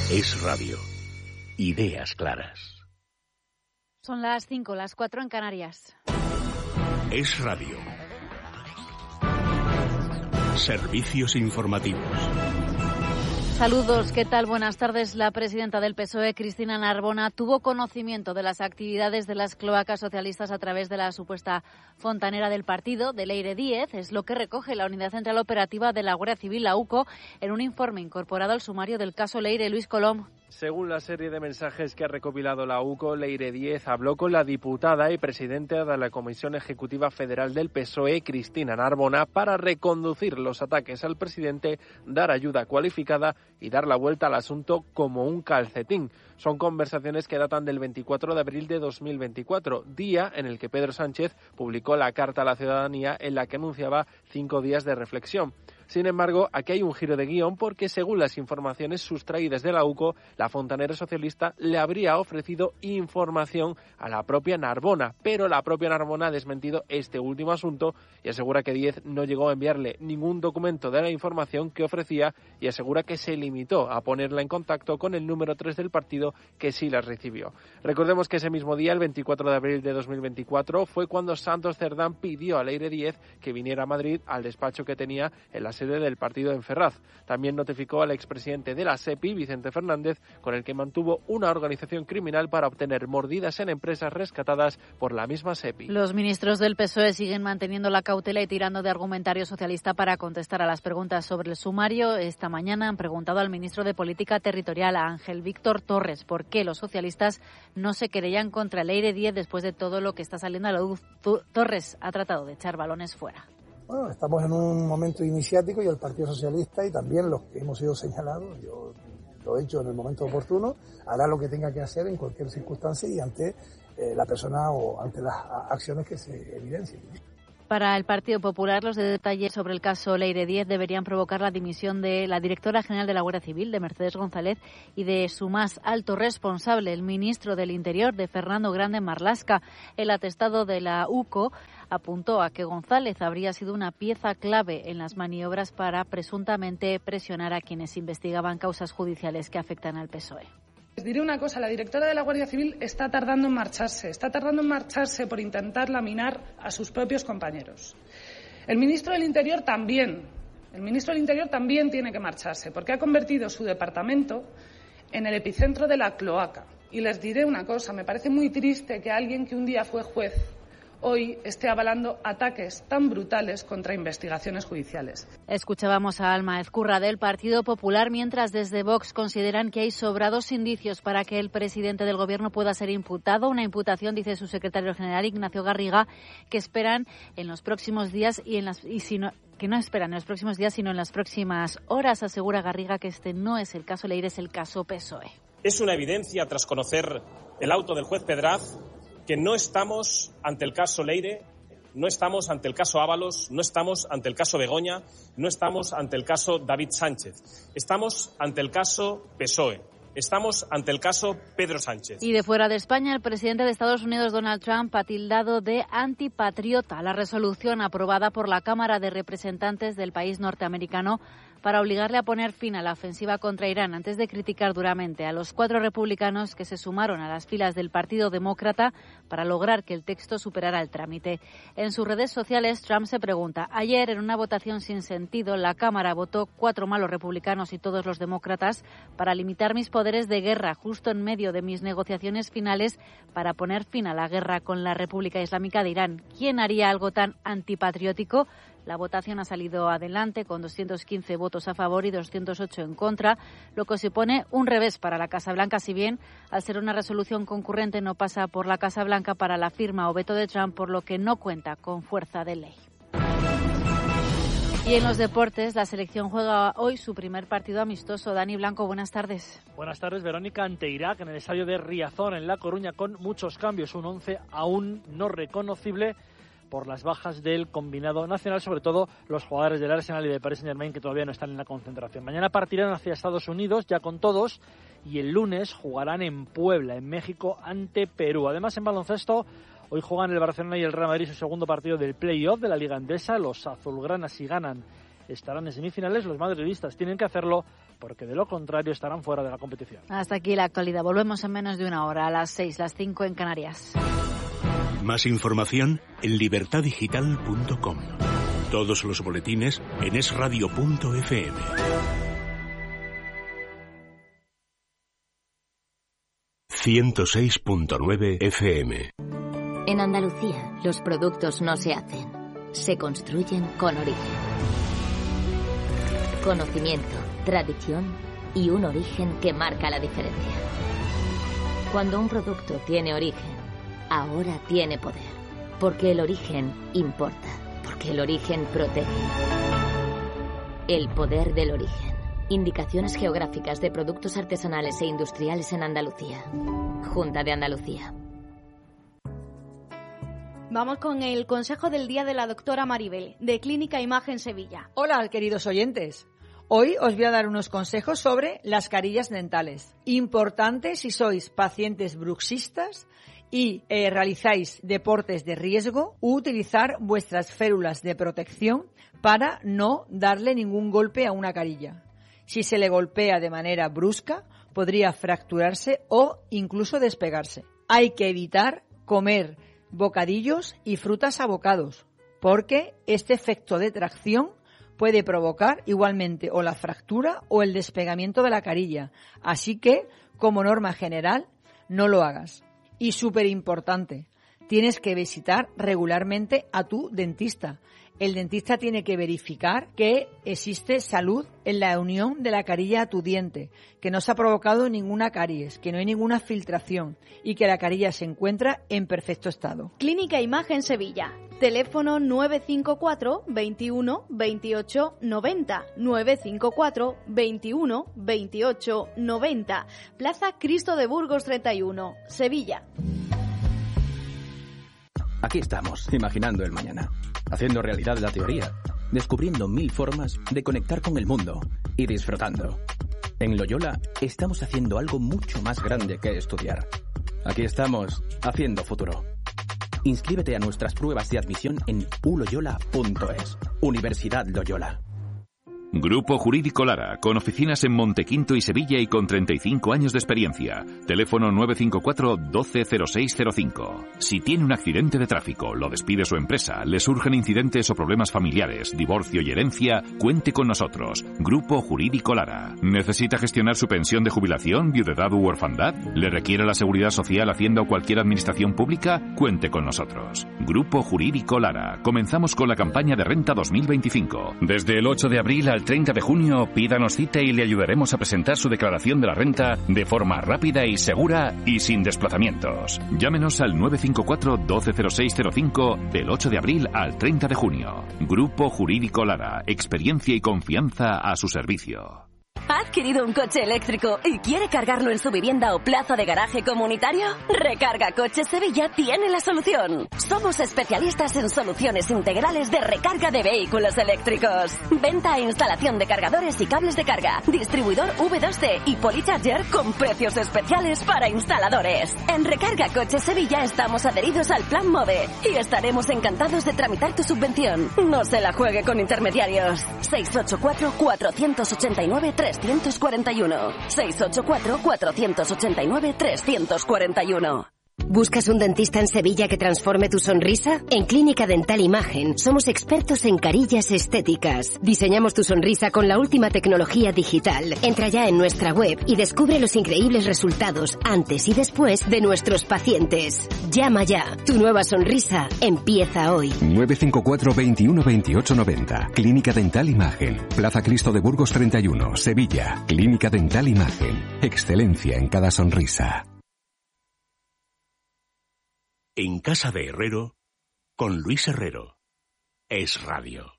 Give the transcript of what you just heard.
Es Radio. Ideas claras. Son las 5, las 4 en Canarias. Es Radio. Servicios informativos. Saludos, ¿qué tal? Buenas tardes. La presidenta del PSOE, Cristina Narbona, tuvo conocimiento de las actividades de las cloacas socialistas a través de la supuesta fontanera del partido, de Leire Díez. Es lo que recoge la Unidad Central Operativa de la Guardia Civil, la UCO, en un informe incorporado al sumario del caso Leire. Luis Colom. Según la serie de mensajes que ha recopilado la UCO, Leire Díez habló con la diputada y presidenta de la Comisión Ejecutiva Federal del PSOE, Cristina Narbona, para reconducir los ataques al presidente, dar ayuda cualificada y dar la vuelta al asunto como un calcetín. Son conversaciones que datan del 24 de abril de 2024, día en el que Pedro Sánchez publicó la Carta a la Ciudadanía en la que anunciaba 5 días de reflexión. Sin embargo, aquí hay un giro de guión porque, según las informaciones sustraídas de la UCO, la fontanera socialista le habría ofrecido información a la propia Narbona, pero la propia Narbona ha desmentido este último asunto y asegura que Díez no llegó a enviarle ningún documento de la información que ofrecía y asegura que se limitó a ponerla en contacto con el número 3 del partido, que sí las recibió. Recordemos que ese mismo día, el 24 de abril de 2024, fue cuando Santos Cerdán pidió a Leire Díez que viniera a Madrid al despacho que tenía en la sede del partido en Ferraz. También notificó al expresidente de la SEPI, Vicente Fernández, con el que mantuvo una organización criminal para obtener mordidas en empresas rescatadas por la misma SEPI. Los ministros del PSOE siguen manteniendo la cautela y tirando de argumentario socialista para contestar a las preguntas sobre el sumario. Esta mañana han preguntado al ministro de Política Territorial, a Ángel Víctor Torres, por qué los socialistas no se querellan contra Leire Díez después de todo lo que está saliendo a la luz. Torres ha tratado de echar balones fuera. Bueno, estamos en un momento iniciático y el Partido Socialista y también los que hemos sido señalados, yo lo he hecho en el momento oportuno, hará lo que tenga que hacer en cualquier circunstancia y ante la persona o ante las acciones que se evidencien. Para el Partido Popular, los detalles sobre el caso Leire Díez deberían provocar la dimisión de la directora general de la Guardia Civil, de Mercedes González, y de su más alto responsable, el ministro del Interior, de Fernando Grande Marlaska. El atestado de la UCO apuntó a que González habría sido una pieza clave en las maniobras para presuntamente presionar a quienes investigaban causas judiciales que afectan al PSOE. Les diré una cosa, la directora de la Guardia Civil está tardando en marcharse por intentar laminar a sus propios compañeros. El ministro del Interior también tiene que marcharse porque ha convertido su departamento en el epicentro de la cloaca. Y les diré una cosa, me parece muy triste que alguien que un día fue juez hoy esté avalando ataques tan brutales contra investigaciones judiciales. Escuchábamos a Alma Ezcurra del Partido Popular, mientras desde Vox consideran que hay sobrados indicios para que el presidente del Gobierno pueda ser imputado. Una imputación, dice su secretario general, Ignacio Garriga, que esperan en los próximos días que no esperan en los próximos días, sino en las próximas horas. Asegura Garriga que este no es el caso Leire, es el caso PSOE. Es una evidencia, tras conocer el auto del juez Pedraz, que no estamos ante el caso Leire, no estamos ante el caso Ábalos, no estamos ante el caso Begoña, no estamos ante el caso David Sánchez. Estamos ante el caso PSOE. Estamos ante el caso Pedro Sánchez. Y de fuera de España, el presidente de Estados Unidos, Donald Trump, ha tildado de antipatriota la resolución aprobada por la Cámara de Representantes del país norteamericano para obligarle a poner fin a la ofensiva contra Irán, antes de criticar duramente a los 4 republicanos que se sumaron a las filas del Partido Demócrata para lograr que el texto superara el trámite. En sus redes sociales, Trump se pregunta: ayer, en una votación sin sentido, la Cámara votó 4 malos republicanos y todos los demócratas para limitar mis poderes de guerra justo en medio de mis negociaciones finales para poner fin a la guerra con la República Islámica de Irán. ¿Quién haría algo tan antipatriótico? La votación ha salido adelante con 215 votos a favor y 208 en contra, lo que supone un revés para la Casa Blanca, si bien al ser una resolución concurrente no pasa por la Casa Blanca para la firma o veto de Trump, por lo que no cuenta con fuerza de ley. Y en los deportes, la selección juega hoy su primer partido amistoso. Dani Blanco, buenas tardes. Buenas tardes, Verónica, ante Irak en el estadio de Riazor, en La Coruña, con muchos cambios. Un 11 aún no reconocible por las bajas del combinado nacional, sobre todo los jugadores del Arsenal y del Paris Saint-Germain, que todavía no están en la concentración. Mañana partirán hacia Estados Unidos, ya con todos, y el lunes jugarán en Puebla, en México, ante Perú. Además, en baloncesto, hoy juegan el Barcelona y el Real Madrid su segundo partido del play-off de la Liga Endesa. Los azulgranas, si ganan, estarán en semifinales. Los madridistas tienen que hacerlo porque de lo contrario estarán fuera de la competición. Hasta aquí la actualidad. Volvemos en menos de una hora, a las 6, las 5 en Canarias. Más información en libertadigital.com. Todos los boletines en esradio.fm. ...106.9 FM. En Andalucía, los productos no se hacen, se construyen con origen. Conocimiento, tradición y un origen que marca la diferencia. Cuando un producto tiene origen, ahora tiene poder. Porque el origen importa. Porque el origen protege. El poder del origen. Indicaciones geográficas de productos artesanales e industriales en Andalucía. Junta de Andalucía. Vamos con el consejo del día de la doctora Maribel, de Clínica Imagen Sevilla. Hola, queridos oyentes. Hoy os voy a dar unos consejos sobre las carillas dentales. Importante si sois pacientes bruxistas y realizáis deportes de riesgo, utilizar vuestras férulas de protección para no darle ningún golpe a una carilla. Si se le golpea de manera brusca, podría fracturarse o incluso despegarse. Hay que evitar comer bocadillos y frutas a bocados, porque este efecto de tracción puede provocar igualmente o la fractura o el despegamiento de la carilla. Así que, como norma general, no lo hagas. Y súper importante, tienes que visitar regularmente a tu dentista. El dentista tiene que verificar que existe salud en la unión de la carilla a tu diente, que no se ha provocado ninguna caries, que no hay ninguna filtración y que la carilla se encuentra en perfecto estado. Clínica Imagen Sevilla. Teléfono 954 21 28 90. 954 21 28 90. Plaza Cristo de Burgos 31, Sevilla. Aquí estamos, imaginando el mañana, haciendo realidad la teoría, descubriendo 1000 formas de conectar con el mundo y disfrutando. En Loyola estamos haciendo algo mucho más grande que estudiar. Aquí estamos, haciendo futuro. Inscríbete a nuestras pruebas de admisión en uloyola.es. Universidad Loyola. Grupo Jurídico Lara, con oficinas en Montequinto y Sevilla y con 35 años de experiencia. Teléfono 954 120605. Si tiene un accidente de tráfico, lo despide su empresa, le surgen incidentes o problemas familiares, divorcio y herencia, cuente con nosotros. Grupo Jurídico Lara. ¿Necesita gestionar su pensión de jubilación, viudedad u orfandad? ¿Le requiere la Seguridad Social, Hacienda o cualquier administración pública? Cuente con nosotros. Grupo Jurídico Lara. Comenzamos con la campaña de renta 2025. Desde el 8 de abril al 30 de junio, pídanos cita y le ayudaremos a presentar su declaración de la renta de forma rápida y segura y sin desplazamientos. Llámenos al 954 120605 del 8 de abril al 30 de junio. Grupo Jurídico Lara. Experiencia y confianza a su servicio. ¿Ha adquirido un coche eléctrico y quiere cargarlo en su vivienda o plaza de garaje comunitario? Recarga Coches Sevilla tiene la solución. Somos especialistas en soluciones integrales de recarga de vehículos eléctricos. Venta e instalación de cargadores y cables de carga. Distribuidor V2C y Polycharger con precios especiales para instaladores. En Recarga Coches Sevilla estamos adheridos al Plan MOVE y estaremos encantados de tramitar tu subvención. No se la juegue con intermediarios. 684 489 341. 684 489 341. ¿Buscas un dentista en Sevilla que transforme tu sonrisa? En Clínica Dental Imagen somos expertos en carillas estéticas. Diseñamos tu sonrisa con la última tecnología digital. Entra ya en nuestra web y descubre los increíbles resultados antes y después de nuestros pacientes. Llama ya. Tu nueva sonrisa empieza hoy. 954 21 28 90. Clínica Dental Imagen. Plaza Cristo de Burgos 31, Sevilla. Clínica Dental Imagen. Excelencia en cada sonrisa. En Casa de Herrero, con Luis Herrero. Es Radio.